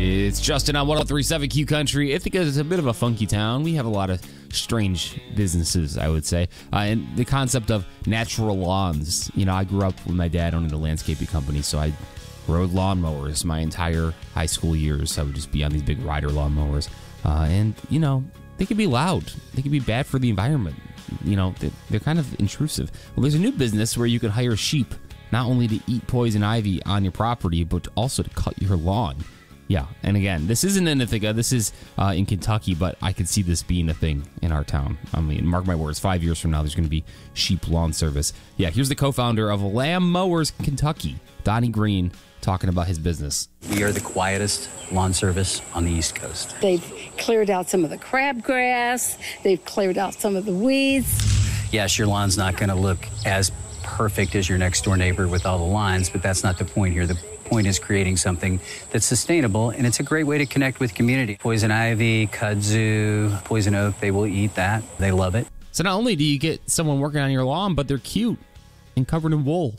It's Justin on 103.7 Q Country. Ithaca is a bit of a funky town. We have a lot of strange businesses, I would say. And the concept of natural lawns. You know, I grew up with my dad owning a landscaping company, so I rode lawnmowers my entire high school years. I would just be on these big rider lawnmowers. And, you know, they could be loud. They could be bad for the environment. You know, they're kind of intrusive. Well, there's a new business where you can hire sheep, not only to eat poison ivy on your property, but also to cut your lawn. Yeah, and again, this isn't in Ithaca, this is in Kentucky, but I could see this being a thing in our town. I mean, mark my words, 5 years from now, there's going to be sheep lawn service. Yeah, here's the co-founder of Lamb Mowers Kentucky, Donnie Green, talking about his business. We are the quietest lawn service on the East Coast. They've cleared out some of the crabgrass, they've cleared out some of the weeds. Yes, your lawn's not going to look as perfect as your next door neighbor with all the lines, but that's not the point here. The point is creating something that's sustainable, and it's a great way to connect with community. Poison ivy, kudzu, poison oak, they will eat that. They love it. So not only do you get someone working on your lawn, but they're cute and covered in wool.